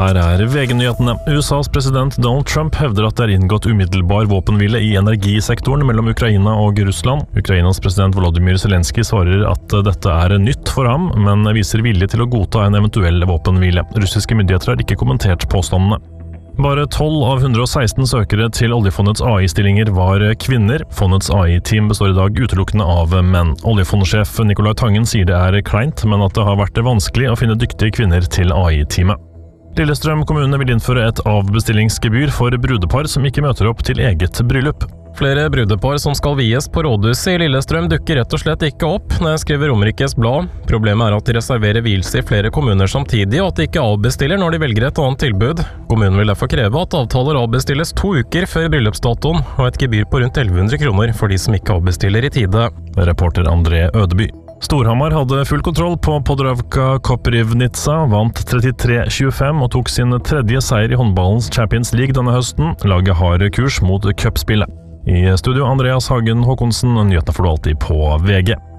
Her VG-nyhetene. USAs president Donald Trump hevder at det inngått umiddelbar våpenhvile i energisektoren mellom Ukraina og Russland. Ukrainas president Volodymyr Zelensky svarer at dette nytt for ham, men viser vilje til å godta en eventuell våpenhvile. Russiske myndigheter har ikke kommentert påstandene. Bare 12 av 116 søkere til oljefondets AI-stillinger var kvinner. Fondets AI-team består i dag utelukkende av menn. Oljefondsjef Nicolai Tangen sier det kleint, men at det har vært vanskelig å finne dyktige kvinner til AI-teamet. Lillestrøm kommune vil innføre et avbestillingsgebyr for brudepar som ikke møter opp til eget bryllup. Flere brudepar som skal vies på rådhuset i Lillestrøm dukker rett og slett ikke opp, når jeg skriver Romerikes Blad. Problemet at de reserverer vielse i flere kommuner samtidig, og at de ikke avbestiller når de velger et annet tilbud. Kommunen vil derfor kreve at avtaler avbestilles 2 uker før bryllupsdatoen, og et gebyr på rundt 1100 kroner for de som ikke avbestiller i tide. Reporter André Ødeby. Storhamar hadde full kontroll på Podravka Koprivnica, vant 33-25 og tok sin 3. seier i håndballens Champions League denne høsten. Laget har kurs mot cupspillet. I studio Andreas Hagen Håkonsen, nyhetene får du alltid på VG.